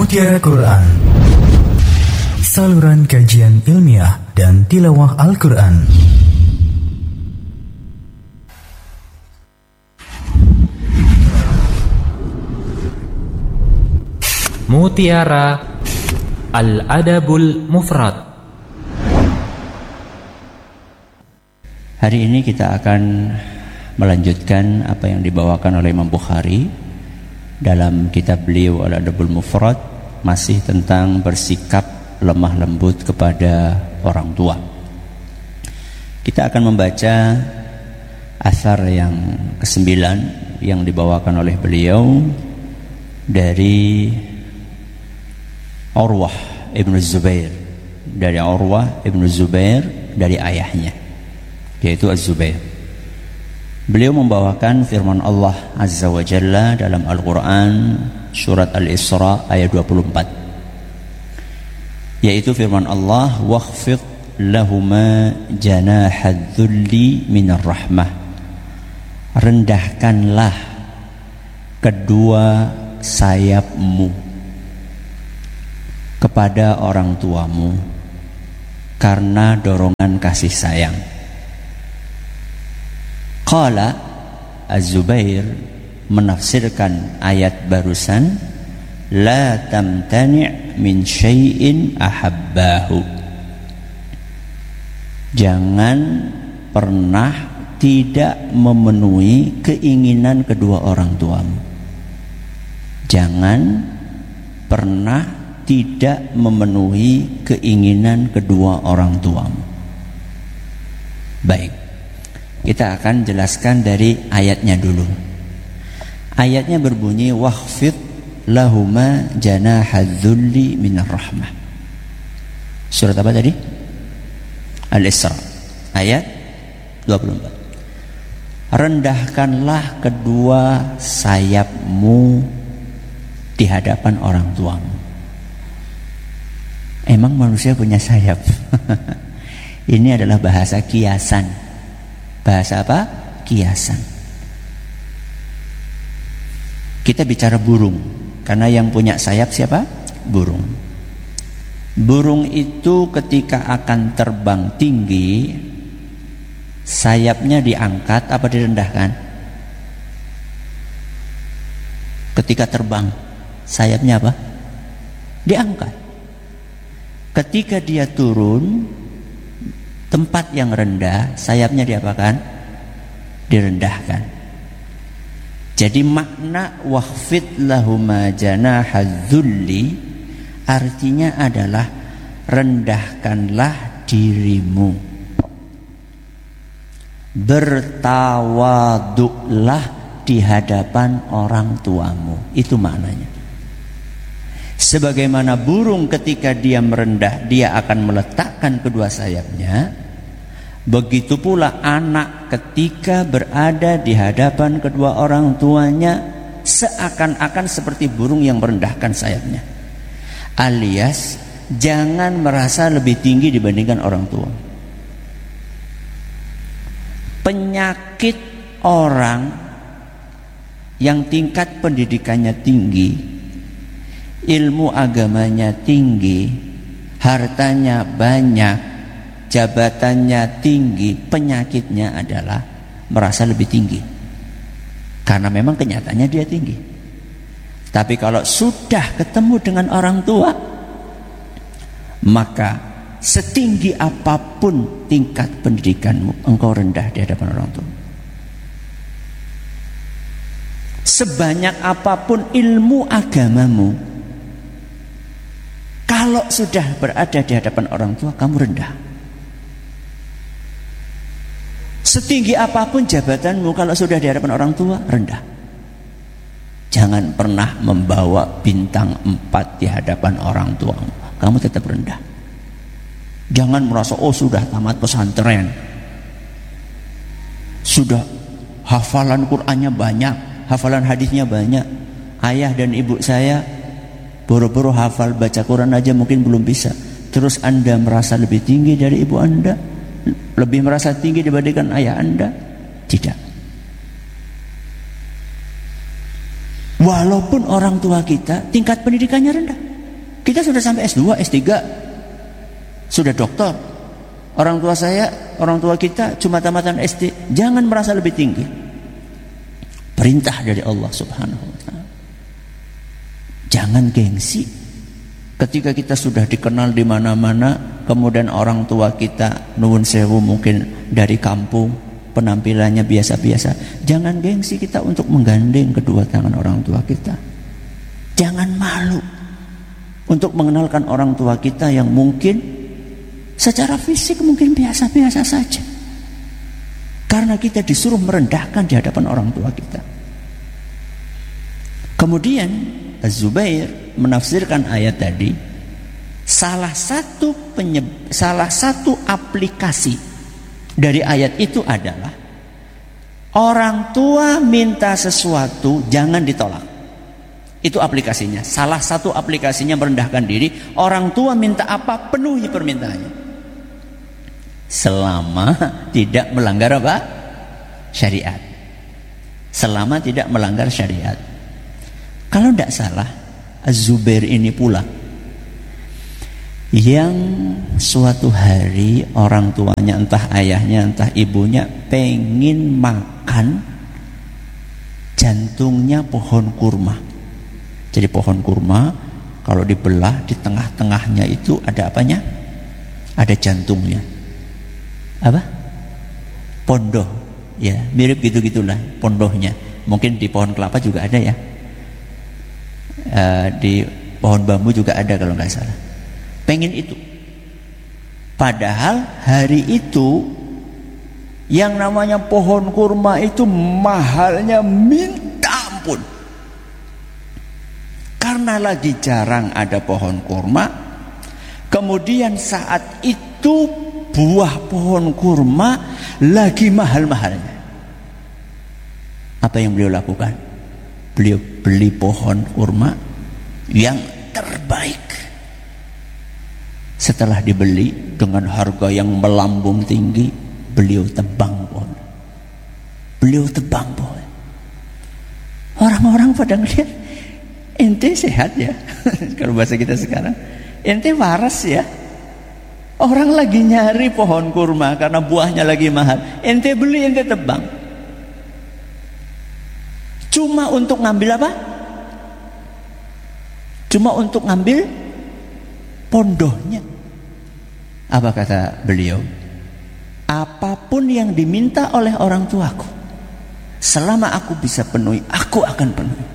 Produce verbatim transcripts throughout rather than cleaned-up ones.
Mutiara Quran, saluran kajian ilmiah dan tilawah Al-Quran. Mutiara Al-Adabul Mufrad. Hari ini kita akan melanjutkan apa yang dibawakan oleh Imam Bukhari dalam kitab beliau Al-Adabul Mufrad, masih tentang bersikap lemah lembut kepada orang tua. Kita akan membaca asar yang kesembilan yang dibawakan oleh beliau dari Urwah ibnu Zubair, dari Urwah ibnu Zubair dari ayahnya, yaitu Az-Zubair. Beliau membawakan firman Allah Azza wa Jalla dalam Al-Quran surat Al-Isra ayat dua puluh empat, yaitu firman Allah, wakhfid lahuma janahadz dzulli minar rahmah, rendahkanlah kedua sayapmu kepada orang tuamu karena dorongan kasih sayang. Qala Az-Zubair menafsirkan ayat barusan, la tamtani' min syai'in ahabbahu, jangan pernah tidak memenuhi keinginan kedua orang tuamu. Jangan pernah tidak memenuhi keinginan kedua orang tuamu. Baik, kita akan jelaskan dari ayatnya dulu. Ayatnya berbunyi, wakhfid lahuma janahadz dzulli minar rahmah. Surat apa tadi? Al-Isra ayat dua puluh empat. Rendahkanlah kedua sayapmu di hadapan orang tuamu. Emang manusia punya sayap? Ini adalah bahasa kiasan. Bahasa apa? Kiasan. Kita bicara burung, karena yang punya sayap siapa? Burung. Burung itu ketika akan terbang tinggi, sayapnya diangkat apa direndahkan? Ketika terbang, sayapnya apa? Diangkat. Ketika dia turun, tempat yang rendah, sayapnya diapakan? Direndahkan. Jadi makna wakhfid lahuma janahadz dzulli artinya adalah rendahkanlah dirimu, bertawaduklah di hadapan orang tuamu. Itu maknanya. Sebagaimana burung ketika dia merendah, dia akan meletakkan kedua sayapnya, begitu pula anak ketika berada di hadapan kedua orang tuanya seakan-akan seperti burung yang merendahkan sayapnya. Alias jangan merasa lebih tinggi dibandingkan orang tua. Penyakit orang yang tingkat pendidikannya tinggi, ilmu agamanya tinggi, hartanya banyak, jabatannya tinggi, penyakitnya adalah merasa lebih tinggi. Karena memang kenyataannya dia tinggi. Tapi kalau sudah ketemu dengan orang tua, maka setinggi apapun tingkat pendidikanmu, engkau rendah di hadapan orang tua. Sebanyak apapun ilmu agamamu, kalau sudah berada di hadapan orang tua, kamu rendah. Setinggi apapun jabatanmu, kalau sudah di hadapan orang tua, rendah. Jangan pernah membawa bintang empat di hadapan orang tuamu, kamu tetap rendah. Jangan merasa, oh sudah tamat pesantren, sudah hafalan Qur'annya banyak, hafalan hadisnya banyak. Ayah dan ibu saya boro-boro hafal baca Quran aja mungkin belum bisa. Terus Anda merasa lebih tinggi dari ibu Anda? Lebih merasa tinggi dibandingkan ayah Anda? Tidak. Walaupun orang tua kita tingkat pendidikannya rendah, Kita sudah sampai S dua, S tiga, sudah doktor. Orang tua saya, orang tua kita cuma tamatan S D. Jangan merasa lebih tinggi. Perintah dari Allah Subhanahu wa taala. Jangan gengsi. Ketika kita sudah dikenal di mana-mana, kemudian orang tua kita nuwun sewu mungkin dari kampung, penampilannya biasa-biasa. Jangan gengsi kita untuk menggandeng kedua tangan orang tua kita. Jangan malu untuk mengenalkan orang tua kita yang mungkin secara fisik mungkin biasa-biasa saja, karena kita disuruh merendahkan di hadapan orang tua kita. Kemudian Az-Zubair menafsirkan ayat tadi, salah satu penyeb, salah satu aplikasi dari ayat itu adalah orang tua minta sesuatu jangan ditolak. Itu aplikasinya. Salah satu aplikasinya merendahkan diri. Orang tua minta apa, penuhi permintaannya. Selama tidak melanggar apa? Syariat. Selama tidak melanggar syariat. Kalau tidak salah, Az-Zubair ini pula yang suatu hari orang tuanya, entah ayahnya, entah ibunya, pengen makan jantungnya pohon kurma. Jadi pohon kurma kalau dibelah di tengah-tengahnya itu ada apanya? Ada jantungnya. Apa? Pondoh. Ya, mirip gitu-gitulah pondohnya. Mungkin di pohon kelapa juga ada ya. E, di pohon bambu juga ada kalau nggak salah. Pengen itu. Padahal hari itu yang namanya pohon kurma itu mahalnya minta ampun. Karena lagi jarang ada pohon kurma, kemudian saat itu buah pohon kurma lagi mahal-mahalnya. Apa yang beliau lakukan? Beliau beli pohon kurma yang terbaik. Setelah dibeli dengan harga yang melambung tinggi, beliau tebang pohon. Beliau tebang pohon. Orang-orang pada ngelihat, ente sehat ya. Kalau bahasa kita sekarang, ente waras ya. Orang lagi nyari pohon kurma karena buahnya lagi mahal, ente beli, ente tebang. Cuma untuk ngambil apa? Cuma untuk ngambil pondohnya. Apa kata beliau? Apapun yang diminta oleh orang tuaku, selama aku bisa penuhi, aku akan penuhi.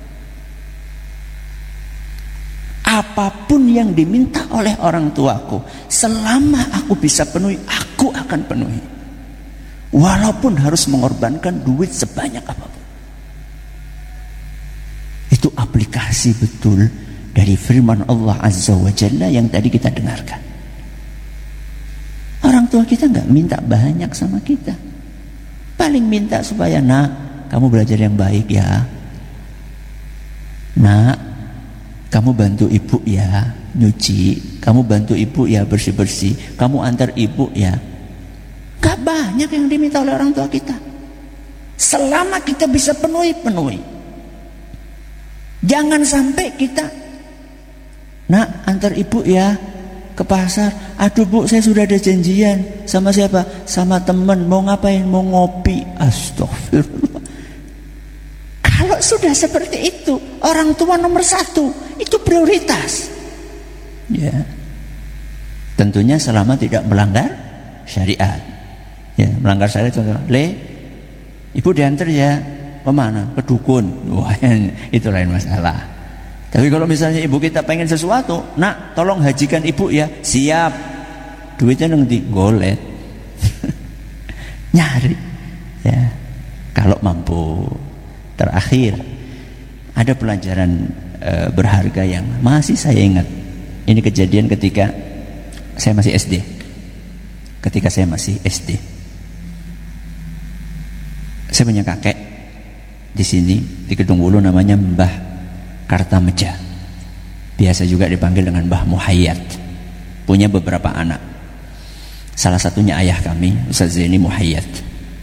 Apapun yang diminta oleh orang tuaku, selama aku bisa penuhi, aku akan penuhi. Walaupun harus mengorbankan duit sebanyak apapun. Itu aplikasi betul dari firman Allah Azza wa Jalla yang tadi kita dengarkan. Orang tua kita nggak minta banyak sama kita. Paling minta supaya, nak, kamu belajar yang baik ya. Nak, kamu bantu ibu ya nyuci, kamu bantu ibu ya bersih-bersih, kamu antar ibu ya. Gak banyak yang diminta oleh orang tua kita. Selama kita bisa penuhi, penuhi. Jangan sampai kita, nak, antar ibu ya ke pasar. Aduh bu, saya sudah ada janjian. Sama siapa? Sama teman. Mau ngapain? Mau ngopi. Astagfirullah. Kalau sudah seperti itu, orang tua nomor satu, itu prioritas. Ya, tentunya selama tidak melanggar syariat. Ya, melanggar syariat. Le, ibu diantar ya kemana? Ke dukun. Wah, itu lain masalah. Tapi kalau misalnya ibu kita pengen sesuatu, nak, tolong hajikan ibu ya. Siap. Duitnya nanti golet. Nyari. Ya, kalau mampu. Terakhir, ada pelajaran e, berharga yang masih saya ingat. Ini kejadian ketika saya masih S D. Ketika saya masih S D, saya punya kakek di sini di Kedung Wulu, namanya Mbah Kartameja. Biasa juga dipanggil dengan Mbah Muhayyad. Punya beberapa anak. Salah satunya ayah kami, Ustaz Zaini Muhayyad.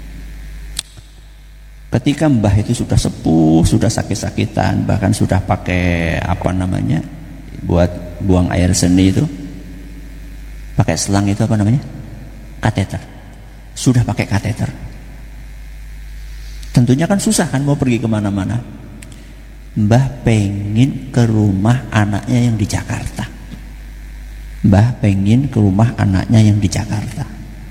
Ketika mbah itu sudah sepuh, sudah sakit-sakitan, bahkan sudah pakai apa namanya, buat buang air seni itu pakai selang, itu apa namanya? Kateter. Sudah pakai kateter. Tentunya kan susah kan mau pergi kemana-mana. Mbah pengen ke rumah anaknya yang di Jakarta. Mbah pengen ke rumah anaknya yang di Jakarta.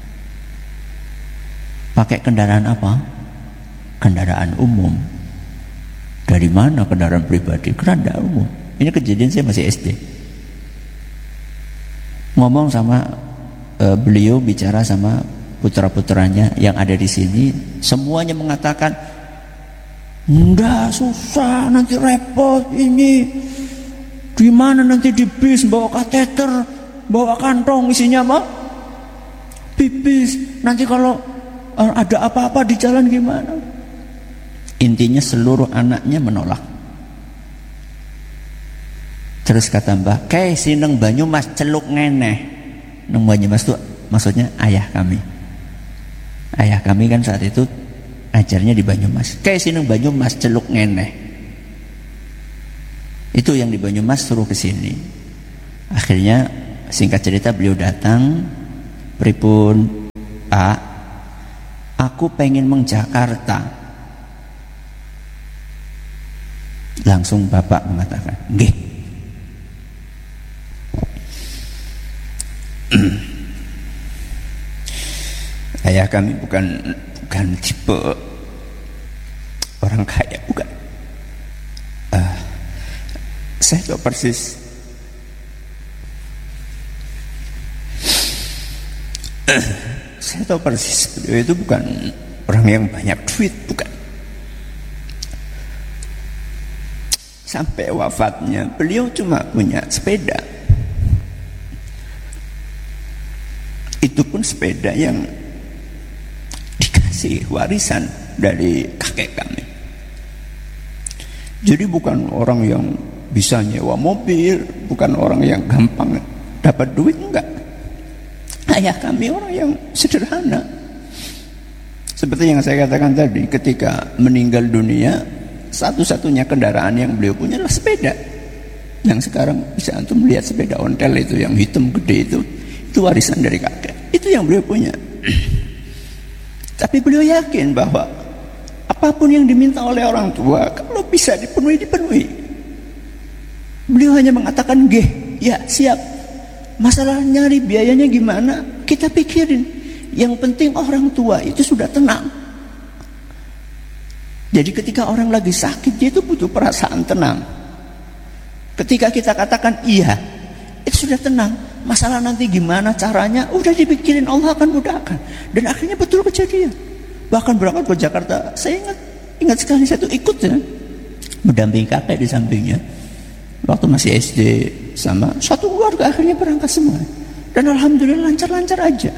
Pakai kendaraan apa? Kendaraan umum. Dari mana kendaraan pribadi? Kendaraan umum. Ini kejadian saya masih S D. Ngomong sama e, beliau bicara sama putra-putranya yang ada di sini, semuanya mengatakan, enggak, susah, nanti repot ini. Di mana nanti di bis bawa kateter, bawa kantong isinya apa? Pipis. Nanti kalau ada apa-apa di jalan gimana? Intinya seluruh anaknya menolak. Terus kata Mbah, "Kei si neng Banyumas celuk ngeneh." Neng Banyumas itu maksudnya ayah kami. Ayah kami kan saat itu ajarnya di Banyumas. "Kei si neng Banyumas celuk ngeneh." Itu yang di Banyumas suruh ke sini. Akhirnya singkat cerita beliau datang, "Pripun, Pak? Aku pengen meng Jakarta." Langsung bapak mengatakan, "Nggih." Ayah kami bukan bukan tipe orang kaya, bukan. Uh, saya tahu persis. Uh, saya tahu persis beliau itu bukan orang yang banyak duit, bukan. Sampai wafatnya beliau cuma punya sepeda. Itu pun sepeda yang dikasih warisan dari kakek kami. Jadi bukan orang yang bisa nyewa mobil, bukan orang yang gampang dapat duit, enggak. Ayah kami orang yang sederhana. Seperti yang saya katakan tadi, ketika meninggal dunia, satu-satunya kendaraan yang beliau punya adalah sepeda. Yang sekarang bisa antum melihat sepeda ontel itu yang hitam gede itu, itu warisan dari kakek. Itu yang beliau punya. Tapi beliau yakin bahwa apapun yang diminta oleh orang tua, kalau bisa dipenuhi, dipenuhi. Beliau hanya mengatakan, "Nggih, ya siap. Masalah nyari biayanya gimana? Kita pikirin. Yang penting orang tua itu sudah tenang." Jadi ketika orang lagi sakit, dia itu butuh perasaan tenang. Ketika kita katakan iya, itu sudah tenang. Masalah nanti gimana caranya, udah dipikirin, Allah akan mudahkan. Dan akhirnya betul kejadian. Bahkan berangkat ke Jakarta, saya ingat ingat sekali saya itu ikut ya, mendampingi kakek di sampingnya. Waktu masih S D sama satu keluarga akhirnya berangkat semua. Dan alhamdulillah lancar-lancar aja.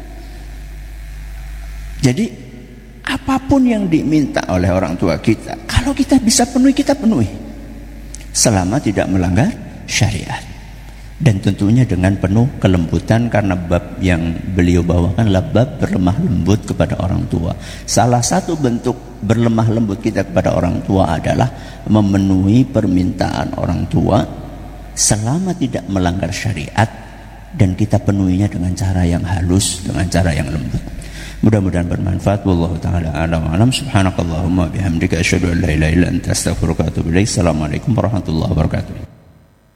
Jadi apapun yang diminta oleh orang tua kita, kalau kita bisa penuhi, kita penuhi. Selama tidak melanggar syariat. Dan tentunya dengan penuh kelembutan, karena bab yang beliau bawakan adalah bab berlemah lembut kepada orang tua. Salah satu bentuk berlemah lembut kita kepada orang tua adalah memenuhi permintaan orang tua selama tidak melanggar syariat, dan kita penuhinya dengan cara yang halus, dengan cara yang lembut. Mudah-mudahan bermanfaat. Wallahu taala a'lam wa a'lam. Subhanakallahumma bihamdika asyhadu an la ilaha illa anta astaghfiruka wa atubu ilaik. Assalamualaikum warahmatullahi wabarakatuh.